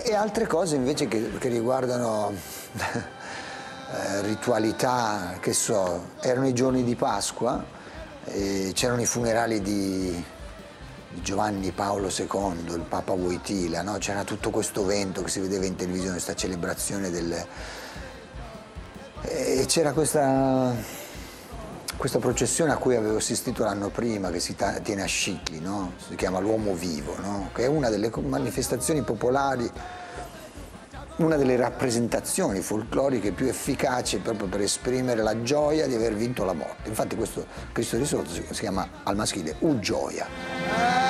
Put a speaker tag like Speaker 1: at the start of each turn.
Speaker 1: E altre cose invece che riguardano ritualità, che so, erano i giorni di Pasqua, c'erano i funerali di Giovanni Paolo II, il Papa Wojtyla, no? C'era tutto questo evento che si vedeva in televisione, questa celebrazione e c'era questa processione a cui avevo assistito l'anno prima, che si tiene a Scicli, no? Si chiama l'Uomo Vivo, no? Che è una delle manifestazioni popolari, una delle rappresentazioni folcloriche più efficaci proprio per esprimere la gioia di aver vinto la morte. Infatti questo Cristo risorto si chiama al maschile U Gioia.